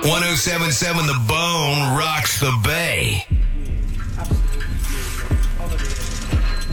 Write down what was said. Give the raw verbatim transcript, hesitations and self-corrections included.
one oh seven point seven The Bone rocks the Bay.